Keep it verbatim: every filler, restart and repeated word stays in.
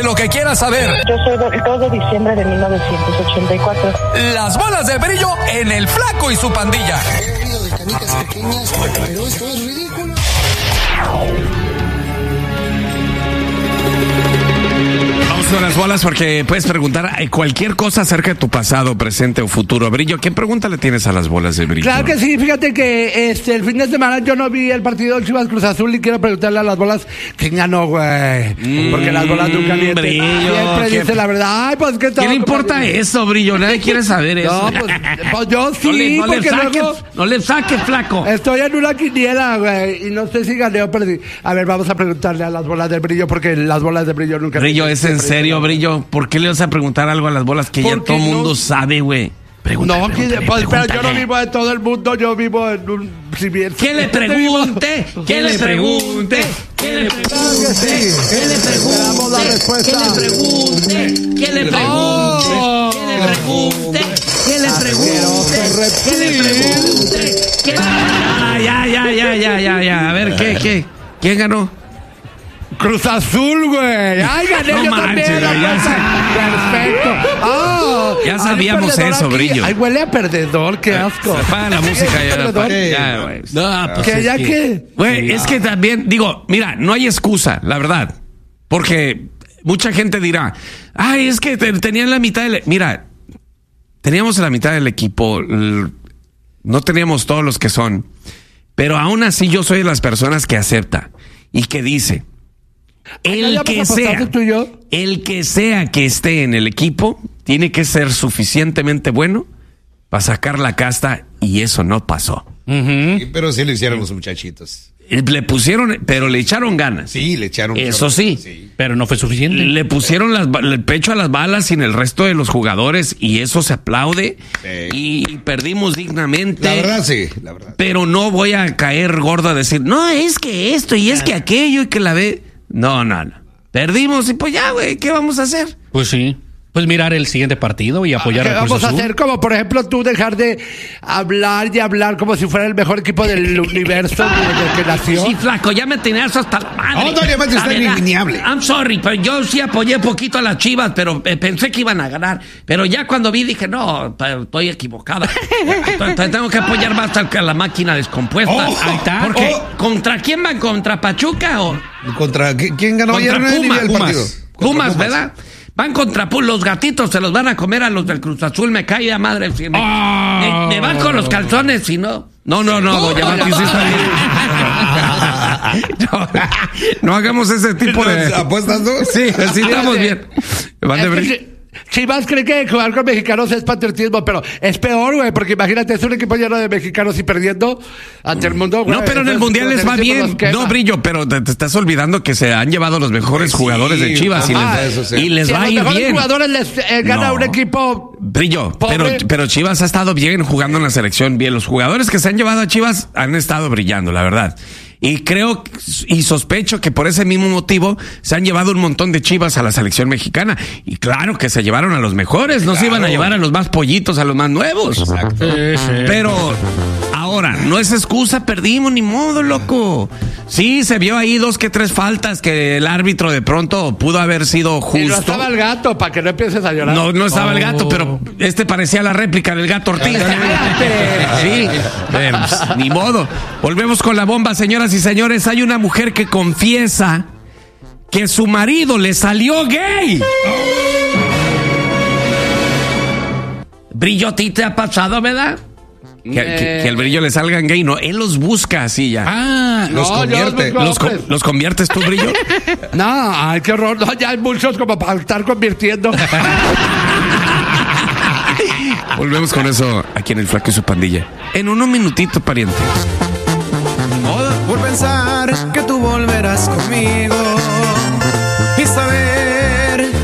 lo que quieras saber. Yo soy del dos de diciembre de mil novecientos ochenta y cuatro. Las bolas de Brillo en El Flaco y su pandilla. De canicas pequeñas, pero esto es ridículo. Vamos con las bolas porque puedes preguntar cualquier cosa acerca de tu pasado, presente o futuro. Brillo, ¿qué pregunta le tienes a las bolas de Brillo? Claro que sí, fíjate que este el fin de semana yo no vi el partido de Chivas Cruz Azul y quiero preguntarle a las bolas quién ganó, güey. Mm, porque las bolas nunca mienten. Brillo, siempre ¿qué, dice la verdad. Ay, pues, ¿qué, ¿qué le importa como... eso, Brillo? Nadie quiere saber eso. No, pues, pues yo sí, no le, no porque le saques, luego... no le saques, flaco. Estoy en una quiniela, güey, y no sé si gané o perdí. A ver, vamos a preguntarle a las bolas de Brillo porque las bolas de Brillo nunca... Brillo, ¿es en serio, Brillo? ¿Por qué le vas a preguntar algo a las bolas que ya todo el mundo no... sabe, güey? Pregunta, no, pregúntale, pues, pregúntale. Pero yo no vivo de todo el mundo, yo vivo en un... Si bien, ¿Qué le pregunte? ¿Qué le pregunte? ¿Qué le pregunte? ¿Qué le pregunte? ¿Qué le pregunte? ¿Qué le pregunte? ¿Qué le pregunte? ¿Qué le pregunte? ¿Qué le pregunte? ¿Qué le pregunte? Ya, ya, ya, ya, ya, ya. A ver, ¿qué, qué? ¿Quién ganó? Cruz Azul, güey. Ay, gané no yo manches, también. Ya Perfecto. Oh, ya sabíamos eso, aquí. Brillo. Ay, huele a perdedor, qué asco. Se apaga la música ya. ya güey. No, pues que ya que... Güey, es que también, digo, mira, no hay excusa, la verdad. Porque mucha gente dirá, ay, es que tenían la mitad del... Mira, teníamos la mitad del equipo, no teníamos todos los que son, pero aún así yo soy de las personas que acepta y que dice... El que sea, el que sea que esté en el equipo tiene que ser suficientemente bueno para sacar la casta y eso no pasó. Uh-huh. Sí, pero sí lo hicieron los muchachitos. Le pusieron, pero le echaron ganas. Sí, le echaron. Eso sí, sí, pero no fue suficiente. Le pusieron las, el pecho a las balas sin el resto de los jugadores y eso se aplaude. Sí. Y perdimos dignamente. La verdad sí, la verdad. Pero no voy a caer gordo a decir, no, es que esto y es que aquello y que la ve. No, no, no. Perdimos y pues ya, güey, ¿qué vamos a hacer? Pues sí. Pues mirar el siguiente partido y apoyar a Cruz Azul. Vamos a hacer como, por ejemplo, tú dejar de hablar y hablar como si fuera el mejor equipo del universo desde que nació. Sí, flaco, ya me tenías hasta la madre. No, todavía más está iniminiable. I'm sorry, pero yo sí apoyé poquito a las Chivas, pero eh, pensé que iban a ganar. Pero ya cuando vi dije, no, estoy equivocada. Entonces, tengo que apoyar más a la máquina descompuesta. Oh, ahí está. Porque, oh. ¿contra quién van? ¿Contra Pachuca o...? ¿Contra quién ganó contra ayer Pumas, el Pumas. partido? Pumas, Pumas, ¿verdad? Van contra Pumas, los gatitos se los van a comer a los del Cruz Azul, me cae a madre. Si me, oh. me, me van con los calzones, si no. No, no, no, voy a no, no hagamos ese tipo de apuestas, ¿no? Sí, así estamos bien. Chivas cree que jugar con mexicanos es patriotismo, pero es peor, güey, porque imagínate, es un equipo lleno de mexicanos y perdiendo ante el mundo, güey. No, pero en el Mundial les va bien. No, Brillo, pero te, te estás olvidando que se han llevado los mejores sí, jugadores de Chivas ah, y les, eso, sí. y les sí, va a ir bien. Los mejores jugadores les eh, gana no. un equipo Brillo, pero, pero Chivas ha estado bien jugando en la selección, bien. Los jugadores que se han llevado a Chivas han estado brillando, la verdad. Y creo y sospecho que por ese mismo motivo se han llevado un montón de Chivas a la selección mexicana. Y claro que se llevaron a los mejores, no claro. se iban a llevar a los más pollitos, a los más nuevos. Exacto. Sí, sí. Pero ahora, no es excusa, perdimos, ni modo, loco. Sí, se vio ahí dos que tres faltas que el árbitro de pronto pudo haber sido justo. Y no estaba el gato, para que no empieces a llorar. No, no estaba oh. el gato, pero este parecía la réplica del gato Ortiz. Sí, pero, pues, ni modo. Volvemos con la bomba, señoras y señores. Hay una mujer que confiesa que su marido le salió gay. Brillo, ¿a ti te ha pasado, verdad? Que, eh. que, que el Brillo le salgan gay, no, él los busca así ya. Ah, los no, convierte. ¿Los, con, ¿Los conviertes tú, Brillo? No, ay, qué horror. No, ya hay muchos como para estar convirtiendo. Volvemos con eso aquí en El Flaco y su pandilla. En unos minutitos, pariente. Por pensar que tú volverás conmigo y saber